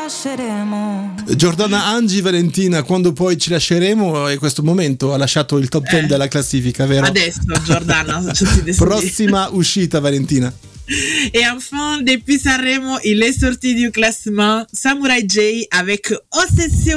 lasceremo. Giordana, Angie, Valentina, quando poi ci lasceremo, è questo momento, ha lasciato il top 10 della classifica, vero? Adesso Giordana, je suis désolée. Prossima uscita, Valentina. Et enfin, depuis Sanremo, il est sorti du classement Samurai J avec Ossession.